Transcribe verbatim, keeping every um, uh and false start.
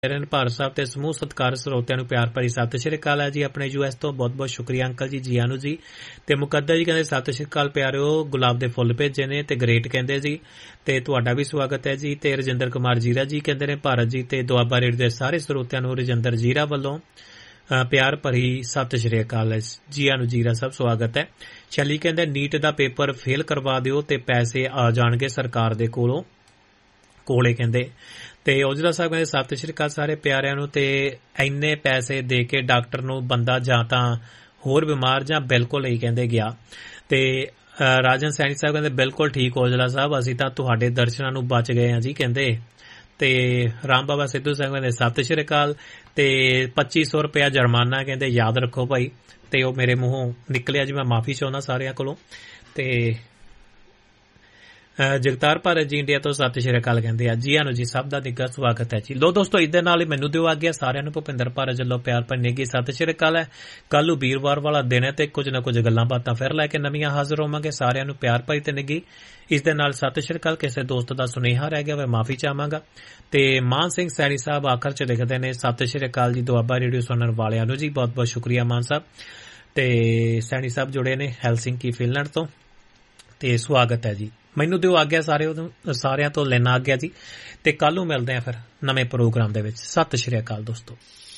ਭਾਰਤ ਸਾਹਿਬ ਤੇ ਸਮੂਹ ਸਤਿਕਾਰ ਸਰੋਤਿਆਂ ਨੂੰ ਪਿਆਰ ਭਰੀ ਸਤਿ ਸ਼੍ਰੀ ਅਕਾਲ ਹੈ ਜੀ। ਆਪਣੇ ਯੂਐਸ ਤੋਂ ਬਹੁਤ ਬਹੁਤ ਸ਼ੁਕਰੀਆ ਅੰਕਲ ਜੀ, ਜੀ ਆਨੂ ਜੀ। ਤੇ ਮੁਕੱਦਰ ਜੀ ਕਹਿੰਦੇ ਸਤਿ ਸ਼੍ਰੀ ਅਕਾਲ ਪਿਆਰਿਓ, ਗੁਲਾਬ ਦੇ ਫੁੱਲ ਭੇਜੇ ਨੇ ਤੇ ਗ੍ਰੇਟ ਕਹਿੰਦੇ ਜੀ, ਤੇ ਤੁਹਾਡਾ ਵੀ ਸਵਾਗਤ ਹੈ ਜੀ। ਤੇ ਰਜਿੰਦਰ ਕੁਮਾਰ ਜੀਰਾ ਜੀ ਕਹਿੰਦੇ ਨੇ ਭਾਰਤ ਜੀ ਤੇ ਦੁਆਬਾ ਰੇਡੀਓ ਦੇ ਸਾਰੇ ਸਰੋਤਿਆਂ ਨੂੰ ਰਜਿੰਦਰ ਜੀਰਾ ਵੱਲੋਂ ਪਿਆਰ ਭਰੀ ਸਤਿ ਸ਼੍ਰੀ ਅਕਾਲ ਹੈ ਜੀ ਆਨੂ ਜੀਰਾ ਸਾਹਿਬ, ਸਵਾਗਤ ਹੈ। ਸ਼ੈਲੀ ਕਹਿੰਦੇ ਨੀਟ ਦਾ ਪੇਪਰ ਫੇਲ ਕਰਵਾ ਦਿਓ ਤੇ ਪੈਸੇ ਆ ਜਾਣਗੇ ਸਰਕਾਰ ਦੇ ਕੋਲੋਂ ਕੋਲੇ ਕਹਿੰਦੇ। ਤੇ ਔਜਲਾ ਸਾਹਿਬ ਕਹਿੰਦੇ ਸਤਿ ਸ਼੍ਰੀ ਅਕਾਲ ਸਾਰੇ ਪਿਆਰਿਆਂ ਨੂੰ। ਤੇ ਇੰਨੇ ਪੈਸੇ ਦੇ ਕੇ ਡਾਕਟਰ ਨੂੰ ਬੰਦਾ ਜਾਂ ਤਾਂ ਹੋਰ ਬਿਮਾਰ ਜਾਂ ਬਿਲਕੁਲ ਹੀ ਕਹਿੰਦੇ ਗਿਆ। ਤੇ ਰਾਜਨ ਸੈਣੀ ਸਾਹਿਬ ਕਹਿੰਦੇ ਬਿਲਕੁਲ ਠੀਕ ਔਜਲਾ ਸਾਹਿਬ, ਅਸੀਂ ਤਾਂ ਤੁਹਾਡੇ ਦਰਸ਼ਨਾਂ ਨੂੰ ਬਚ ਗਏ ਹਾਂ ਜੀ ਕਹਿੰਦੇ। ਤੇ ਰਾਮ ਬਾਬਾ ਸਿੱਧੂ ਸਾਹਿਬ ਕਹਿੰਦੇ ਸਤਿ ਸ਼੍ਰੀ ਅਕਾਲ ਤੇ ਪੱਚੀ ਸੌ ਰੁਪਇਆ ਜੁਰਮਾਨਾ ਕਹਿੰਦੇ ਯਾਦ ਰੱਖੋ ਭਾਈ। ਤੇ ਉਹ ਮੇਰੇ ਮੂੰਹੋਂ ਨਿਕਲਿਆ ਜੀ, ਮੈਂ ਮਾਫੀ ਚਾਹੁੰਦਾ ਸਾਰਿਆਂ ਕੋਲੋਂ। ਤੇ ਜਗਤਾਰ ਭਾਰਤ ਜੀ ਇੰਡੀਆ ਤੋਂ ਸਤਿ ਸ਼੍ਰੀ ਅਕਾਲ ਕਹਿੰਦੇ ਆ ਜੀ ਆਨੂ ਜੀ, ਸਭ ਦਾ ਨਿੱਘਾ ਸਵਾਗਤ ਹੈ ਜੀ। ਲੋ ਦੋਸਤੋ, ਇਹਦੇ ਨਾਲ ਹੀ ਮੈਨੂੰ ਦਿਓ ਆ ਗਿਆ ਸਾਰਿਆਂ ਨੂੰ ਭੁਪਿੰਦਰ ਭਾਰਤ ਵੱਲੋਂ ਪਿਆਰ ਭਰੀ ਨਿੱਘੀ ਸਤਿ ਸ਼੍ਰੀ ਅਕਾਲ ਹੈ। ਕੱਲ ਨੂੰ ਵੀਰਵਾਰ ਵਾਲਾ ਦਿਨ ਹੈ ਤੇ ਕੁਝ ਨਾ ਕੁਝ ਗੱਲਾਂ ਬਾਤਾਂ ਫਿਰ ਲੈ ਕੇ ਨਵੀਆਂ ਹਾਜ਼ਰ ਹੋਵਾਂਗੇ। ਸਾਰਿਆਂ ਨੂੰ ਪਿਆਰ ਭਰੀ ਤੇ ਨਿੱਘੀ ਇਸ ਦੇ ਨਾਲ ਸਤਿ ਸ਼੍ਰੀ ਅਕਾਲ। ਕਿਸੇ ਦੋਸਤ ਦਾ ਸੁਨੇਹਾ ਰਹਿ ਗਿਆ ਮੈਂ ਮਾਫੀ ਚਾਹਾਂਗਾ। ਤੇ ਮਾਨ ਸਿੰਘ ਸੈਣੀ ਸਾਹਿਬ ਆਖਰ ਚ ਲਿਖਦੇ ਨੇ ਸਤਿ ਸ਼੍ਰੀ ਅਕਾਲ ਜੀ ਦੁਆਬਾ ਰੇਡੀਓ ਸੁਣਨ ਵਾਲਿਆਂ ਨੂੰ ਜੀ, ਬਹੁਤ ਬਹੁਤ ਸ਼ੁਕਰੀਆ ਮਾਨ ਸਾਹਿਬ। ਤੇ ਸੈਣੀ ਸਾਹਿਬ ਜੁੜੇ ਨੇ ਹੈਲਸਿੰਕੀ ਫਿਨਲੈਂਡ ਤੋਂ, ਤੇ ਸਵਾਗਤ ਹੈ ਜੀ। ਮੈਨੂੰ ਦਿਓ ਆ ਗਿਆ ਸਾਰੇ ਸਾਰਿਆਂ ਤੋਂ ਲੈਣਾ ਆ ਗਿਆ ਜੀ। ਤੇ ਕੱਲ ਨੂੰ ਮਿਲਦੇ ਆ ਫਿਰ ਨਵੇਂ ਪ੍ਰੋਗਰਾਮ ਦੇ ਵਿੱਚ। ਸਤਿ ਸ਼੍ਰੀ ਅਕਾਲ ਦੋਸਤੋ।